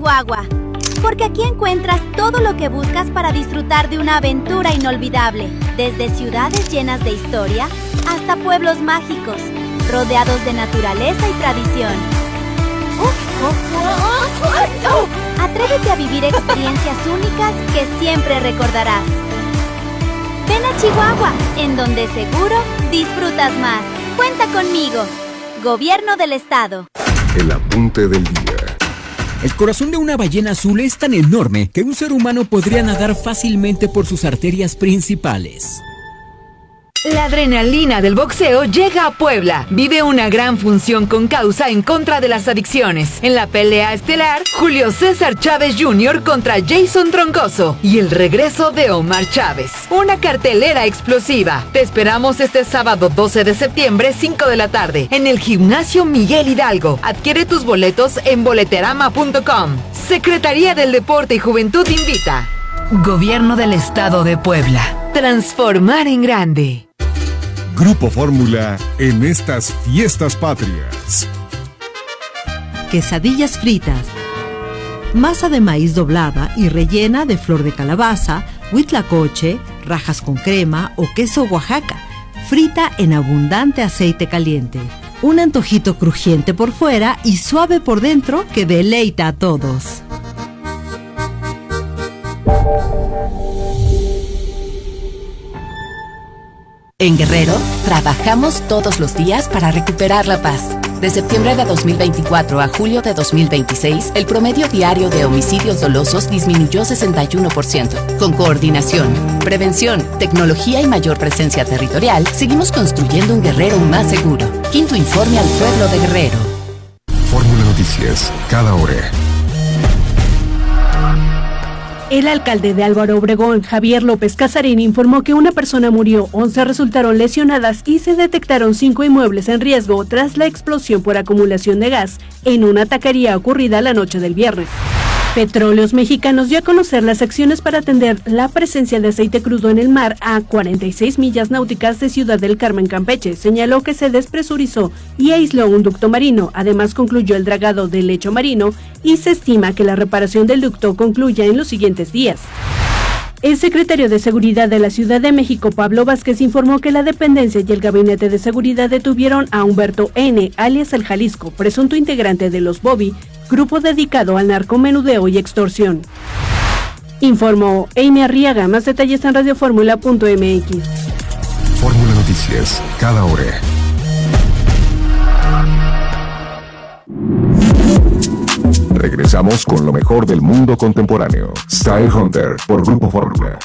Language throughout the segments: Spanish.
Chihuahua, porque aquí encuentras todo lo que buscas para disfrutar de una aventura inolvidable, desde ciudades llenas de historia hasta pueblos mágicos, rodeados de naturaleza y tradición. Atrévete a vivir experiencias únicas que siempre recordarás. Ven a Chihuahua, en donde seguro disfrutas más. Cuenta conmigo. Gobierno del Estado. El apunte del día. El corazón de una ballena azul es tan enorme que un ser humano podría nadar fácilmente por sus arterias principales. La adrenalina del boxeo llega a Puebla. Vive una gran función con causa en contra de las adicciones. En la pelea estelar, Julio César Chávez Jr. contra Jason Troncoso y el regreso de Omar Chávez. Una cartelera explosiva. Te esperamos este sábado 12 de septiembre, 5 de la tarde, en el Gimnasio Miguel Hidalgo. Adquiere tus boletos en boleterama.com. Secretaría del Deporte y Juventud invita. Gobierno del Estado de Puebla. Transformar en grande. Grupo Fórmula en estas fiestas patrias. Quesadillas fritas. Masa de maíz doblada y rellena de flor de calabaza, huitlacoche, rajas con crema o queso Oaxaca, frita en abundante aceite caliente. Un antojito crujiente por fuera y suave por dentro que deleita a todos. En Guerrero, trabajamos todos los días para recuperar la paz. De septiembre de 2024 a julio de 2026, el promedio diario de homicidios dolosos disminuyó 61%. Con coordinación, prevención, tecnología y mayor presencia territorial, seguimos construyendo un Guerrero más seguro. Quinto informe al pueblo de Guerrero. Fórmula Noticias, cada hora. El alcalde de Álvaro Obregón, Javier López Casarín, informó que una persona murió, 11 resultaron lesionadas y se detectaron 5 inmuebles en riesgo tras la explosión por acumulación de gas en una taquería ocurrida la noche del viernes. Petróleos Mexicanos dio a conocer las acciones para atender la presencia de aceite crudo en el mar a 46 millas náuticas de Ciudad del Carmen, Campeche. Señaló que se despresurizó y aisló un ducto marino. Además, concluyó el dragado del lecho marino y se estima que la reparación del ducto concluya en los siguientes días. El secretario de Seguridad de la Ciudad de México, Pablo Vázquez, informó que la dependencia y el Gabinete de Seguridad detuvieron a Humberto N., alias El Jalisco, presunto integrante de los Bobby, grupo dedicado al narcomenudeo y extorsión. Informó Amy Arriaga. Más detalles en radioformula.mx. Fórmula Noticias, cada hora. Regresamos con lo mejor del mundo contemporáneo. Style Hunter por Grupo Fórmula.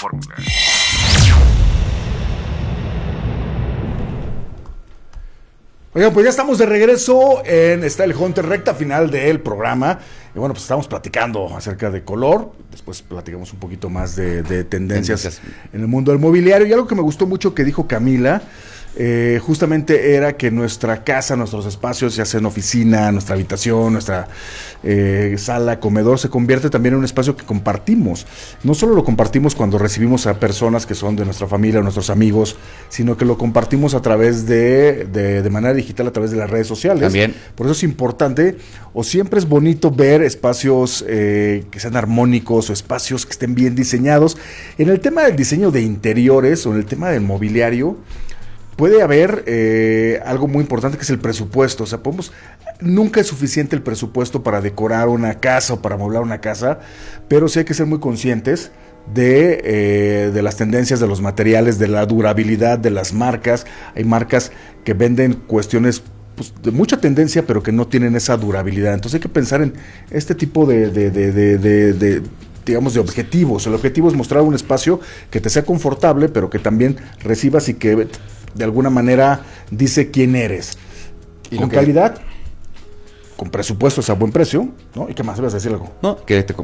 Oigan, pues ya estamos de regreso en Style Hunter, recta final del programa. Y bueno, pues estamos platicando acerca de color. Después platicamos un poquito más de tendencias en el mundo del mobiliario. Y algo que me gustó mucho que dijo Camila, justamente era que nuestra casa, nuestros espacios, ya sea en oficina, nuestra habitación, nuestra sala, comedor, se convierte también en un espacio que compartimos. No solo lo compartimos cuando recibimos a personas que son de nuestra familia, nuestros amigos, sino que lo compartimos a través de manera digital, a través de las redes sociales. También. Por eso es importante, o siempre es bonito ver espacios que sean armónicos o espacios que estén bien diseñados. En el tema del diseño de interiores o en el tema del mobiliario, puede haber algo muy importante que es el presupuesto. O sea, nunca es suficiente el presupuesto para decorar una casa o para amueblar una casa, pero sí hay que ser muy conscientes de las tendencias de los materiales, de la durabilidad de las marcas. Hay marcas que venden cuestiones pues, de mucha tendencia, pero que no tienen esa durabilidad. Entonces hay que pensar en este tipo digamos, de objetivos. El objetivo es mostrar un espacio que te sea confortable, pero que también recibas y que de alguna manera dice quién eres. Y con calidad, con presupuestos a buen precio, ¿no? ¿Y qué más? ¿Ibas a decir algo? No,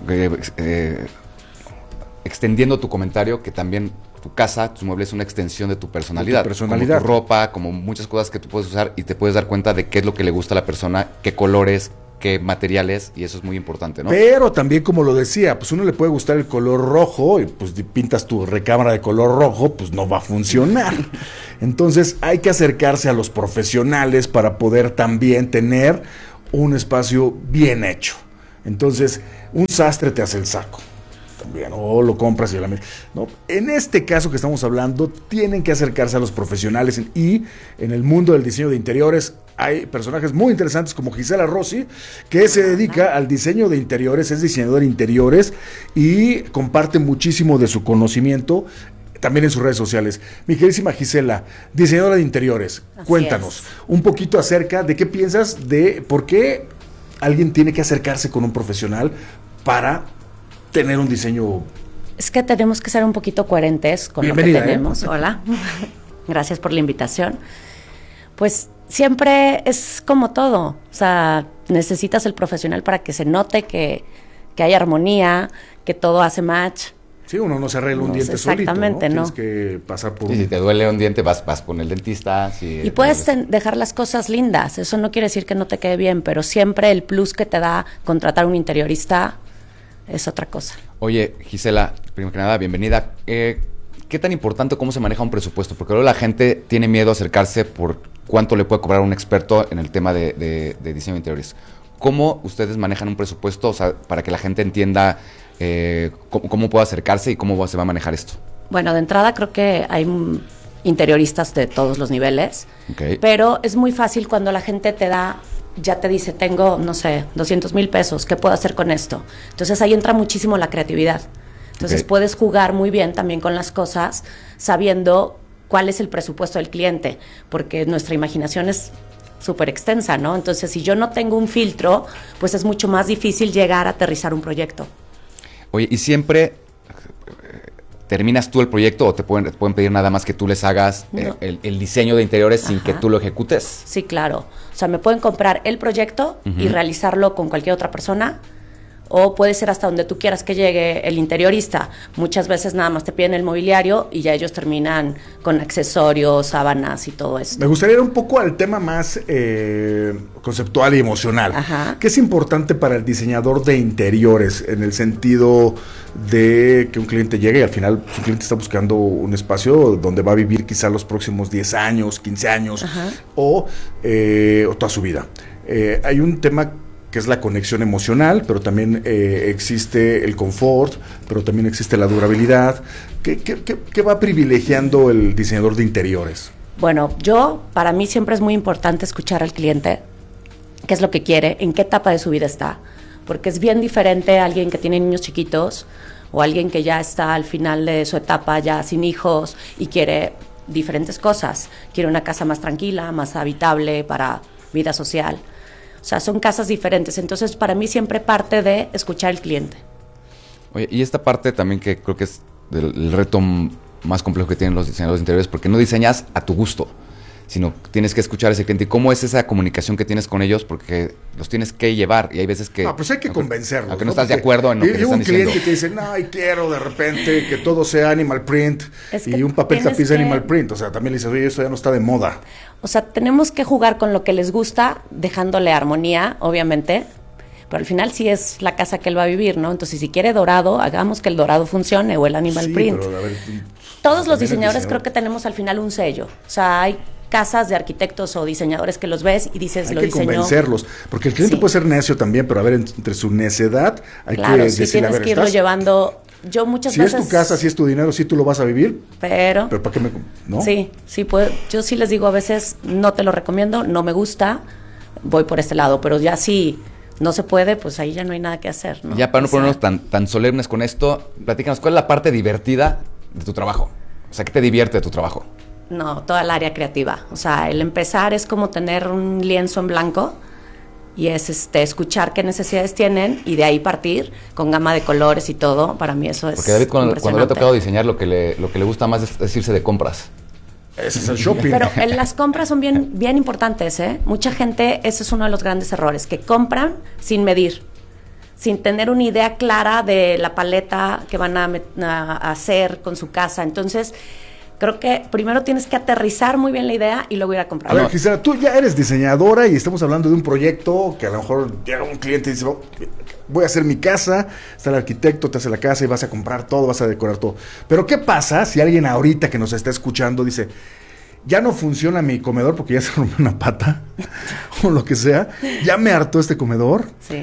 extendiendo tu comentario, que también tu casa, tus muebles es una extensión de tu personalidad. Como tu ropa, como muchas cosas que tú puedes usar y te puedes dar cuenta de qué es lo que le gusta a la persona, qué colores, qué materiales, y eso es muy importante, ¿no? Pero también, como lo decía, pues uno le puede gustar el color rojo y pues pintas tu recámara de color rojo, pues no va a funcionar. Entonces hay que acercarse a los profesionales para poder también tener un espacio bien hecho. Entonces, un sastre te hace el saco. También, o lo compras y ¿no? En este caso que estamos hablando, tienen que acercarse a los profesionales y en el mundo del diseño de interiores hay personajes muy interesantes como Gisela Rossi, que se dedica al diseño de interiores, es diseñadora de interiores y comparte muchísimo de su conocimiento también en sus redes sociales. Mi queridísima Gisela, diseñadora de interiores, cuéntanos un poquito acerca de qué piensas de por qué alguien tiene que acercarse con un profesional para tener un diseño. Es que tenemos que ser un poquito coherentes con Bienvenida, lo que tenemos. Hola, gracias por la invitación. Pues siempre es como todo, o sea, necesitas el profesional para que se note que hay armonía, que todo hace match. Sí, uno no se arregla un diente exactamente, solito, ¿no? Tienes que pasar por... Si te duele un diente, vas con el dentista. Y puedes dejar las cosas lindas, eso no quiere decir que no te quede bien, pero siempre el plus que te da contratar un interiorista es otra cosa. Oye, Gisela, primero que nada, bienvenida. ¿Qué tan importante cómo se maneja un presupuesto? Porque luego la gente tiene miedo a acercarse por cuánto le puede cobrar un experto en el tema de diseño de interiores. ¿Cómo ustedes manejan un presupuesto, o sea, para que la gente entienda cómo puede acercarse y cómo se va a manejar esto? Bueno, de entrada creo que hay interioristas de todos los niveles, pero es muy fácil cuando la gente ya te dice, tengo, no sé, 200,000 pesos, ¿qué puedo hacer con esto? Entonces ahí entra muchísimo la creatividad. Entonces puedes jugar muy bien también con las cosas, sabiendo cuál es el presupuesto del cliente, porque nuestra imaginación es súper extensa, ¿no? Entonces, si yo no tengo un filtro, pues es mucho más difícil llegar a aterrizar un proyecto. Oye, ¿y siempre terminas tú el proyecto o te pueden pedir nada más que tú les hagas el diseño de interiores sin que tú lo ejecutes? Sí, claro. O sea, me pueden comprar el proyecto y realizarlo con cualquier otra persona, o puede ser hasta donde tú quieras que llegue el interiorista. Muchas veces nada más te piden el mobiliario y ya ellos terminan con accesorios, sábanas y todo esto. Me gustaría ir un poco al tema más conceptual y emocional. ¿Qué es importante para el diseñador de interiores en el sentido de que un cliente llegue y al final su cliente está buscando un espacio donde va a vivir quizá los próximos 10 años, 15 años o toda su vida? Hay un tema que es la conexión emocional, pero también existe el confort, pero también existe la durabilidad. ¿Qué va privilegiando el diseñador de interiores? Bueno, para mí siempre es muy importante escuchar al cliente, qué es lo que quiere, en qué etapa de su vida está, porque es bien diferente a alguien que tiene niños chiquitos o alguien que ya está al final de su etapa, ya sin hijos y quiere diferentes cosas. Quiere una casa más tranquila, más habitable para vida social. O sea, son casas diferentes. Entonces, para mí siempre parte de escuchar al cliente. Oye, y esta parte también que creo que es el reto más complejo que tienen los diseñadores de interiores, porque no diseñas a tu gusto, sino tienes que escuchar a ese cliente. ¿Y cómo es esa comunicación que tienes con ellos? Porque los tienes que llevar y hay veces que... pues hay que convencerlos. Aunque no estás de acuerdo en lo que te están diciendo. Y un cliente que dice, no, y quiero de repente que todo sea animal print y un papel tapiz de animal print. O sea, también le dices, oye, eso ya no está de moda. O sea, tenemos que jugar con lo que les gusta, dejándole armonía, obviamente, pero al final sí es la casa que él va a vivir, ¿no? Entonces, si quiere dorado, hagamos que el dorado funcione o el animal print. Pero, a ver, todos los diseñadores creo que tenemos al final un sello. O sea, hay casas de arquitectos o diseñadores que los ves y dices, lo diseñó. Hay que convencerlos, porque el cliente puede ser necio también, pero a ver, entre su necedad hay que decirle, tienes que irlo llevando. Yo muchas veces... Si es tu casa, si es tu dinero, si tú lo vas a vivir. Pero ¿para qué no? Sí, puedo. Yo sí les digo a veces, no te lo recomiendo, no me gusta, voy por este lado, pero ya si no se puede, pues ahí ya no hay nada que hacer, ¿no? Ya para no ponernos tan solemnes con esto, platícanos, ¿cuál es la parte divertida de tu trabajo? O sea, ¿qué te divierte de tu trabajo? No, toda el área creativa. O sea, el empezar es como tener un lienzo en blanco y es escuchar qué necesidades tienen y de ahí partir con gama de colores y todo. Para mí eso es porque David, cuando le ha tocado diseñar, lo que le gusta más es irse de compras. Ese es el shopping. Pero las compras son bien importantes, ¿eh? Mucha gente, ese es uno de los grandes errores, que compran sin medir, sin tener una idea clara de la paleta que van a hacer con su casa. Entonces, creo que primero tienes que aterrizar muy bien la idea y luego ir a comprar. A ver, Gisela, tú ya eres diseñadora y estamos hablando de un proyecto que a lo mejor llega un cliente y dice, voy a hacer mi casa, está el arquitecto, te hace la casa y vas a comprar todo, vas a decorar todo. Pero ¿qué pasa si alguien ahorita que nos está escuchando dice, ya no funciona mi comedor porque ya se rompió una pata o lo que sea, ya me hartó este comedor,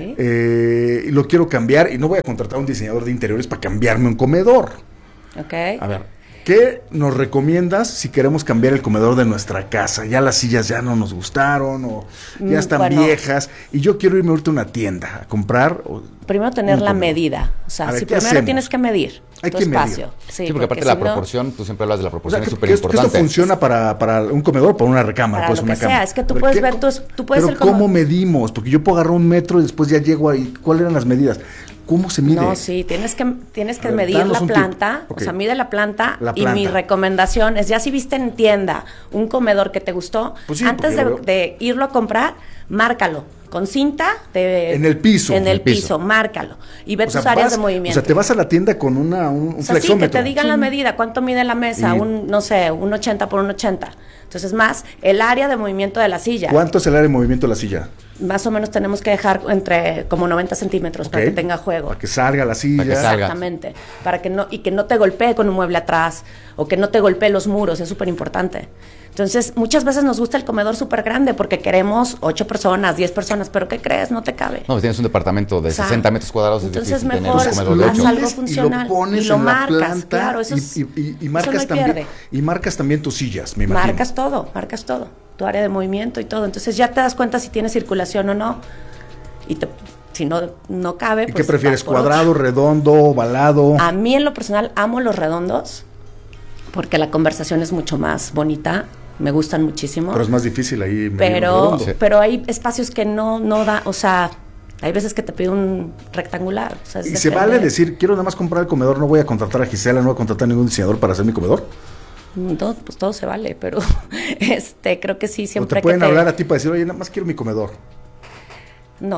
y lo quiero cambiar y no voy a contratar a un diseñador de interiores para cambiarme un comedor. A ver, ¿qué nos recomiendas si queremos cambiar el comedor de nuestra casa? Ya las sillas ya no nos gustaron o ya están viejas y yo quiero irme ahorita a una tienda a comprar. Primero tener la medida, o sea, si primero tienes que medir tu espacio. Sí, porque aparte la proporción, tú siempre hablas de la proporción, es súper importante. Esto funciona para un comedor, para una recámara, para lo que sea, es que tú puedes ver tú puedes pero ¿cómo medimos? Porque yo puedo agarrar 1 metro y después ya llego ahí. ¿Cuáles eran las medidas? ¿Cómo se mide? No, sí, tienes que medir la planta, o sea, mide la planta, y mi recomendación es, ya si viste en tienda un comedor que te gustó, pues sí, antes de irlo a comprar, márcalo con cinta en el piso, márcalo y ve tus áreas de movimiento. O sea, te vas a la tienda con un flexómetro. Sí, que te digan la medida, cuánto mide la mesa, un 80 por un 80. Entonces, más el área de movimiento de la silla. ¿Cuánto es el área de movimiento de la silla? Más o menos tenemos que dejar entre como 90 centímetros para que tenga juego. Para que salga la silla. Exactamente. Para que no te golpee con un mueble atrás o que no te golpee los muros, es súper importante. Entonces, muchas veces nos gusta el comedor súper grande porque queremos 8 personas, 10 personas, pero ¿qué crees? No te cabe. No, pues tienes un departamento de 60 metros cuadrados. Entonces, mejor haz algo funcional y lo marcas, claro, eso y marcas también. Y marcas también tus sillas, me imagino. Marcas todo, tu área de movimiento y todo. Entonces, ya te das cuenta si tiene circulación o no. Y si no cabe, ¿Y qué prefieres, cuadrado, redondo, ovalado? A mí, en lo personal, amo los redondos porque la conversación es mucho más bonita. Me gustan muchísimo. Pero es más difícil ahí. Pero hay espacios que no da, o sea, hay veces que te pide un rectangular. O sea, y se vale decir, quiero nada más comprar el comedor, no voy a contratar a Gisela, no voy a contratar a ningún diseñador para hacer mi comedor. Pues todo se vale, pero creo que sí, siempre. O te pueden hablar a ti para decir, oye, nada más quiero mi comedor. No.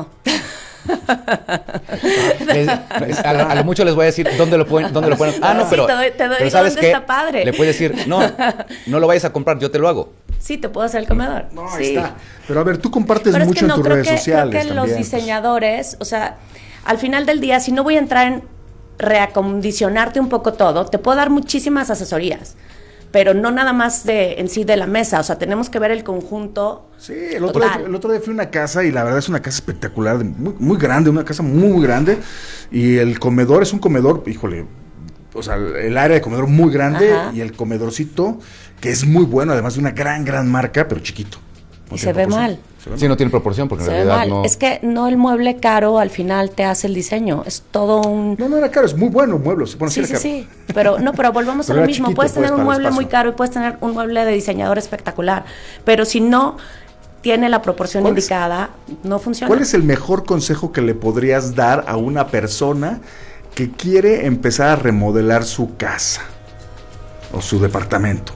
A lo mucho les voy a decir dónde lo ponen. Pero te doy pero ¿sabes dónde qué? Está padre. Le puedes decir, no lo vayas a comprar, yo te lo hago. Sí, te puedo hacer el comedor. No, sí. Ahí está. Pero a ver, tú compartes mucho en tus redes sociales. Creo que los diseñadores, o sea, al final del día, si no voy a entrar en reacondicionarte un poco todo, te puedo dar muchísimas asesorías. Pero no nada más en sí de la mesa, o sea, tenemos que ver el conjunto. Sí, el otro día fui a una casa y la verdad es una casa espectacular, muy, muy grande, una casa muy grande, y el comedor es un comedor, híjole, o sea, el área de comedor muy grande. Ajá. Y el comedorcito, que es muy bueno, además de una gran marca, pero chiquito. Y se ve mal. Sí, no tiene proporción porque en realidad no. Es que no el mueble caro al final te hace el diseño, es todo un... No era caro, es muy bueno el mueble. Bueno, sí, pero volvemos a lo mismo, puedes tener un mueble muy caro y puedes tener un mueble de diseñador espectacular, pero si no tiene la proporción indicada, no funciona. ¿Cuál es el mejor consejo que le podrías dar a una persona que quiere empezar a remodelar su casa o su departamento?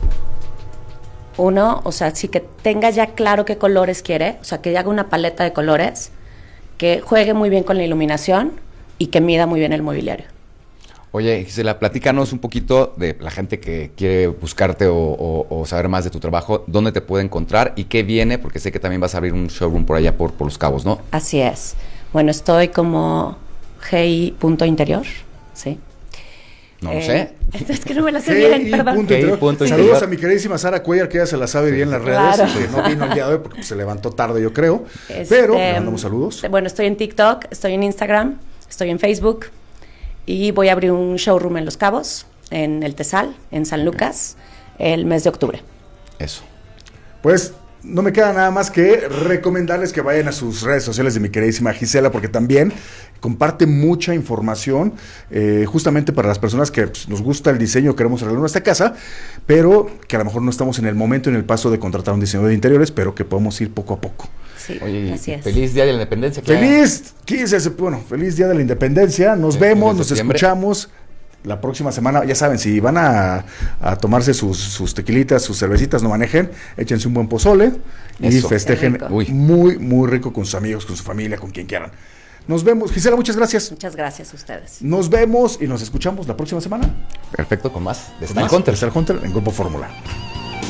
Uno, o sea, sí que tenga ya claro qué colores quiere, o sea, que haga una paleta de colores, que juegue muy bien con la iluminación y que mida muy bien el mobiliario. Oye, Gisela, platícanos un poquito de la gente que quiere buscarte o saber más de tu trabajo, dónde te puede encontrar y qué viene, porque sé que también vas a abrir un showroom por allá por Los Cabos, ¿no? Así es. Bueno, estoy como gi.interior, ¿sí? No lo sé. Es que no me la sé bien, perdón. Saludos a mi queridísima Sara Cuellar, que ya se la sabe bien en las redes. Claro. No vino el día de hoy porque se levantó tarde, yo creo. Pero le mandamos saludos. Bueno, estoy en TikTok, estoy en Instagram, estoy en Facebook y voy a abrir un showroom en Los Cabos, en el Tesal, en San Lucas, el mes de octubre. Eso. Pues no me queda nada más que recomendarles que vayan a sus redes sociales de mi queridísima Gisela, porque también comparte mucha información, justamente para las personas que nos gusta el diseño, queremos arreglar nuestra casa, pero que a lo mejor no estamos en el momento, en el paso de contratar a un diseñador de interiores, pero que podemos ir poco a poco. Sí, oye, así es. Feliz Día de la Independencia. Feliz Día de la Independencia. Nos vemos, nos escuchamos. La próxima semana, ya saben, si van a tomarse sus tequilitas, sus cervecitas, no manejen, échense un buen pozole y festejen muy, muy rico con sus amigos, con su familia, con quien quieran. Nos vemos. Gisela, muchas gracias. Muchas gracias a ustedes. Nos vemos y nos escuchamos la próxima semana. Perfecto, con más de Style Hunter en Grupo Fórmula.